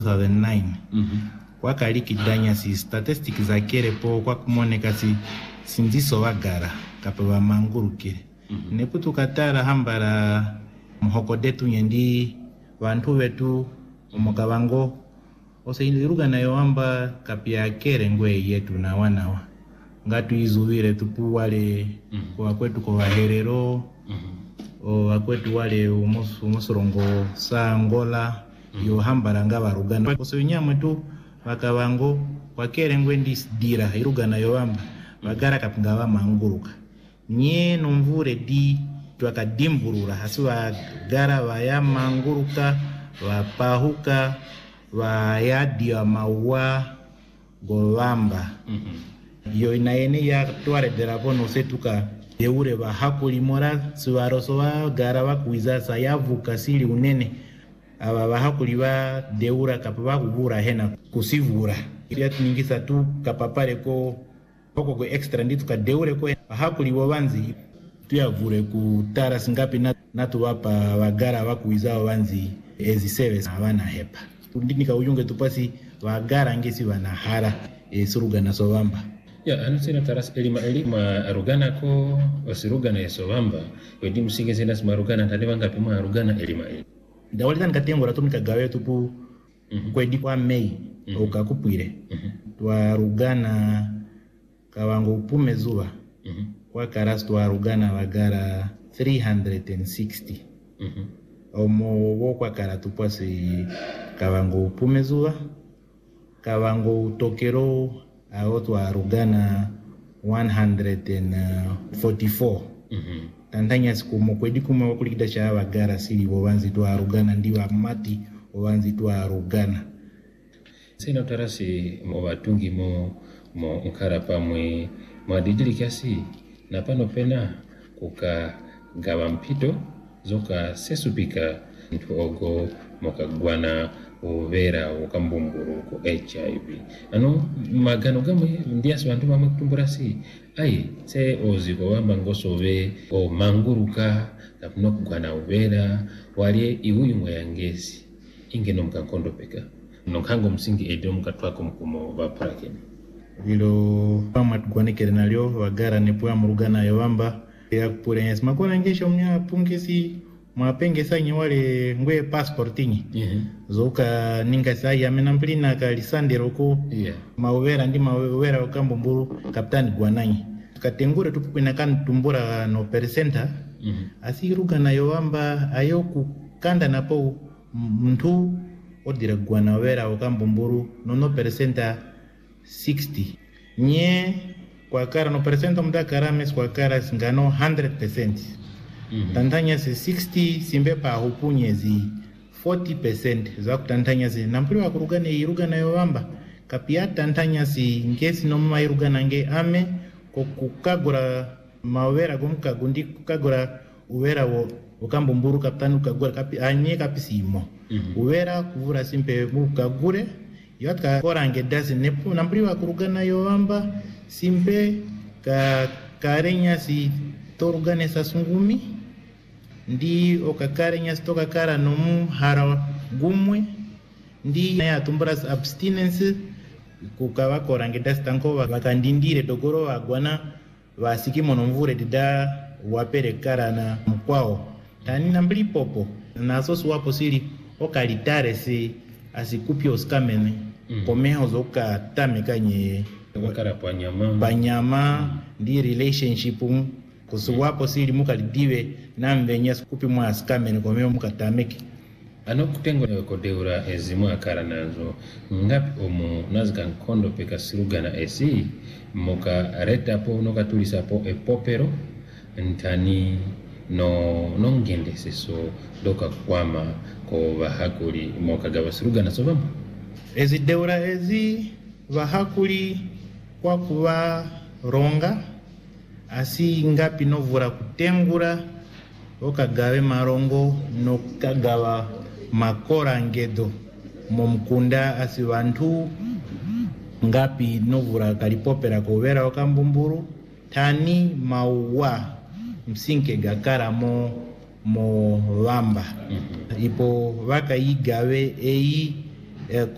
2009 kwa kalikidanya si statistics za kerepo kwa kumoneka si sindiso wagara kapaba mangurukire neputu katara hambara muhokodetu nyendi bantu betu umukabango oseindiruga nayo amba kapya kere ngwe yetu na wanawa ngatu izubire tupu wale kwa kwetu kwa herero o wakwetu wale umusorongo sa Angola yo hambara ngabarugana osoinyamwe tu bakabango kwa kere ngwe ndisdira iruga nayo amba bagara kapngaba manguruka nye nomvure di twakadimburura hasiwa gara baya manguruka wapahuka wayadia maua golamba yo inaene ya tware derabono setuka deure ba hakuli mora suwaroso wa gara bakuiza sayavuka sili unene aba bahakuli ba deura kapaba kubura hena kusivura iliya tuningisa tu kapapare ko poko ko extra nditu ka deure ko bahakuli bobanzi tuyavure kutara singapi natu wapa bagara bakuiza banzi ezi service abana hepa ndika ujunge tupasi bagara ngesi banahara surugana sobamba ya anusina taras elima arugana ko osirugana esobamba wedi musinge sina smarugana tadebanga pima arugana elima dawalitan katengora tumika gawe tupu kwedi kwa Mei okakupwire twarugana kawango upume zuwa kwa karas twarugana bagara 360 omo wokwa kara tupasi kawango upume zuwa kawango utokero ao twarugana 144 tantanya siku mokwedi kuma wakulikida cha bagara sili bobanzi twarugana ndiwa mati bobanzi twarugana sina utarasi mo batungi mo nkarapa mwe mwadidili kiasi na pano pena kuka gawa mpito zoka sesupika ntuogo mokagwana overa ukambumburu ku HIV ano magano gamwe ndiasi bantu bamwe kutumburasi ai se oziko wamba ngosove o manguruka tapno kugwana overa wali iuyu mwayangezi ingeno mkankondo peka nonkango msingi edo mkatwako mkumo baprakeni lilo pama tukwanekere nalyo bagara nepwa murugana yobamba ya kupurenyesi makona ngesho mnya pungesi mwapenge sanyi wale ngwe passportingi zoka ninga sai amenamplina kalisandero ko mauvera ndi mauvera okambumburu kaptani gwananyi tukatengure tupukwina kan tumbura no percenta asiruga nayo amba ayo kukanda napo mtu odira gwana wera okambumburu no percenta 60 nye kwa kara no percenta mdakara mes kwa kara singano 100%. Tantanya se 60 simbe pa hupunyezi 40% za kutantanya se nampiro akurugane irugana yobamba kapia tantanya si ngesi no mairugana nge ame kokukagura mawera gomkagundi kukagura uwera wo ukambumburu kaptanu kagura kapi anye kapisimo uwera kuvura simpe mukagure yotka korange dasi nepu nampiro akurugana yobamba simpe ka karenya si torugane sasungumi ndi okakarenya stoka kara nomu hara gumwe ndi ya tumbras abstinence kukawa korange dastanko wakandindire dogoro wagwana wasikimo nomvure dida wapere kara na mkwao tani nambili popo naso suwapo sili okalitare si asikupio skamene komeho zoka tamekanye wakara panyama ndi relationship kusuwapo sili mukalidiwe namvenya skupi mwa skamene komeo mukatameki ano kutengo ko deura ezimu akara nazo ngapi omu nazika nkondo peka sirugana esi moka reta po noka tulisa po epopero ntani no ngende seso doka kwama ko bahakuli moka gaba sirugana sobamu ezi deura ezi bahakuli kwa kuwa ronga asi ngapi novura kutengura okagawe marongo no kagawa makora ngedo momkunda asi bantu ngapi novura kalipopera kovera okambumburu tani maua msinke gakara mo lamba ipo vaka igawe ei